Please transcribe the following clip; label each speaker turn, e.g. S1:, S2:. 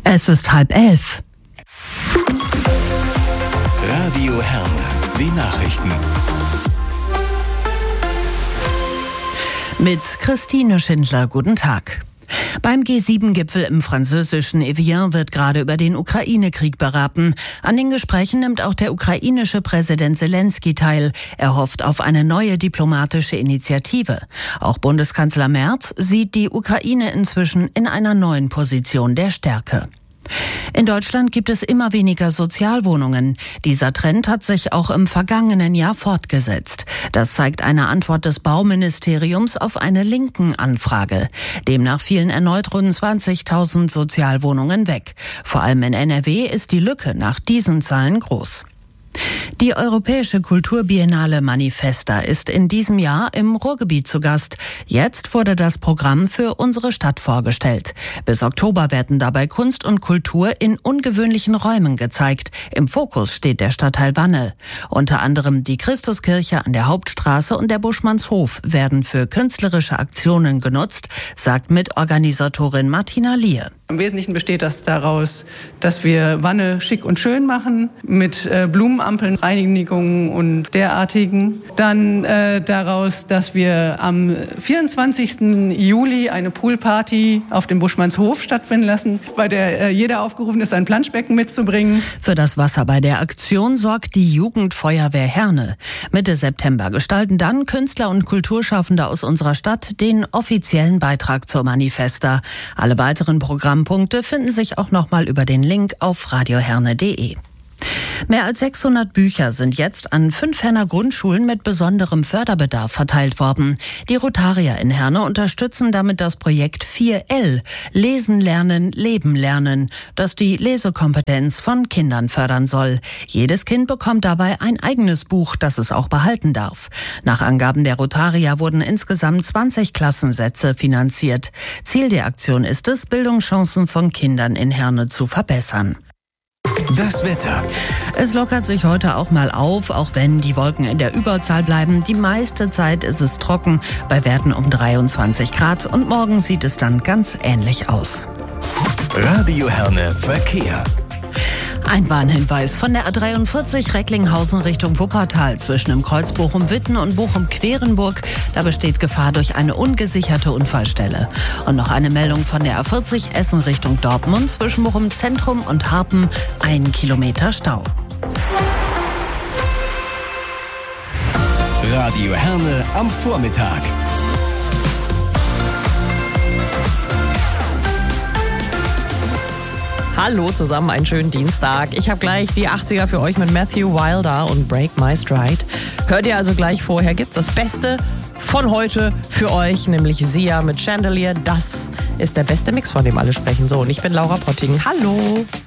S1: Es ist 10:30.
S2: Radio Herne, die Nachrichten.
S1: Mit Christine Schindler, guten Tag. Beim G7-Gipfel im französischen Evian wird gerade über den Ukraine-Krieg beraten. An den Gesprächen nimmt auch der ukrainische Präsident Zelensky teil. Er hofft auf eine neue diplomatische Initiative. Auch Bundeskanzler Merz sieht die Ukraine inzwischen in einer neuen Position der Stärke. In Deutschland gibt es immer weniger Sozialwohnungen. Dieser Trend hat sich auch im vergangenen Jahr fortgesetzt. Das zeigt eine Antwort des Bauministeriums auf eine linken Anfrage. Demnach fielen erneut rund 20.000 Sozialwohnungen weg. Vor allem in NRW ist die Lücke nach diesen Zahlen groß. Die Europäische Kulturbiennale Manifesta ist in diesem Jahr im Ruhrgebiet zu Gast. Jetzt wurde das Programm für unsere Stadt vorgestellt. Bis Oktober werden dabei Kunst und Kultur in ungewöhnlichen Räumen gezeigt. Im Fokus steht der Stadtteil Wanne. Unter anderem die Christuskirche an der Hauptstraße und der Buschmannshof werden für künstlerische Aktionen genutzt, sagt Mitorganisatorin Martina Lier.
S3: Im Wesentlichen besteht das daraus, dass wir Wanne schick und schön machen mit Blumenampeln, Reinigungen und derartigen. Dann daraus, dass wir am 24. Juli eine Poolparty auf dem Buschmannshof stattfinden lassen, bei der jeder aufgerufen ist, ein Planschbecken mitzubringen.
S1: Für das Wasser bei der Aktion sorgt die Jugendfeuerwehr Herne. Mitte September gestalten dann Künstler und Kulturschaffende aus unserer Stadt den offiziellen Beitrag zur Manifesta. Alle weiteren Programmpunkte finden sich auch nochmal über den Link auf radioherne.de. Mehr als 600 Bücher sind jetzt an 5 Herner Grundschulen mit besonderem Förderbedarf verteilt worden. Die Rotarier in Herne unterstützen damit das Projekt 4L, Lesen lernen, Leben lernen, das die Lesekompetenz von Kindern fördern soll. Jedes Kind bekommt dabei ein eigenes Buch, das es auch behalten darf. Nach Angaben der Rotarier wurden insgesamt 20 Klassensätze finanziert. Ziel der Aktion ist es, Bildungschancen von Kindern in Herne zu verbessern.
S2: Das Wetter.
S1: Es lockert sich heute auch mal auf, auch wenn die Wolken in der Überzahl bleiben. Die meiste Zeit ist es trocken, bei Werten um 23 Grad. Und morgen sieht es dann ganz ähnlich aus.
S2: Radio Herne Verkehr.
S1: Ein Warnhinweis von der A43 Recklinghausen Richtung Wuppertal zwischen dem Kreuz Bochum-Witten und Bochum-Querenburg. Da besteht Gefahr durch eine ungesicherte Unfallstelle. Und noch eine Meldung von der A40 Essen Richtung Dortmund zwischen Bochum Zentrum und Harpen. 1 Kilometer Stau.
S2: Radio Herne am Vormittag.
S4: Hallo zusammen, einen schönen Dienstag. Ich habe gleich die 80er für euch mit Matthew Wilder und Break My Stride. Hört ihr also gleich vorher, gibt's das Beste von heute für euch, nämlich Sia mit Chandelier. Das ist der beste Mix, von dem alle sprechen. So, und ich bin Laura Potting. Hallo!